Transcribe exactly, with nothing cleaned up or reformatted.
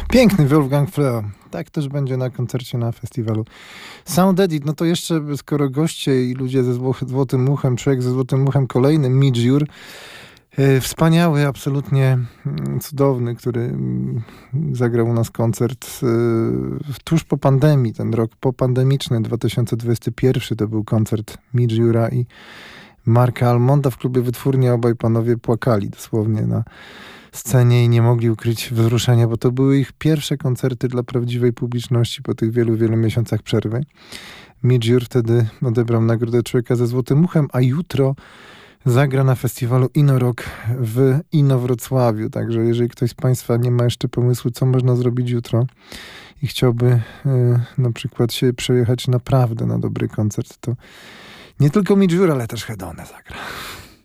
Piękny Wolfgang Fleur. Tak też będzie na koncercie na festiwalu Sound Edit. No to jeszcze, skoro goście i ludzie ze Złotym Uchem, człowiek ze Złotym Uchem, kolejny Midge Ure. Wspaniały, absolutnie cudowny, który zagrał u nas koncert tuż po pandemii, ten rok popandemiczny, dwa tysiące dwudziesty pierwszy, to był koncert Midge Ure'a i Marka Almonda w klubie Wytwórnia. Obaj panowie płakali dosłownie na scenie i nie mogli ukryć wzruszenia, bo to były ich pierwsze koncerty dla prawdziwej publiczności po tych wielu, wielu miesiącach przerwy. Midge Ure wtedy odebrał nagrodę Człowieka ze Złotym Uchem, a jutro zagra na festiwalu Inorock w Inowrocławiu. Także jeżeli ktoś z Państwa nie ma jeszcze pomysłu, co można zrobić jutro i chciałby y, na przykład się przejechać naprawdę na dobry koncert, to nie tylko Midge Ure, ale też Hedone zagra.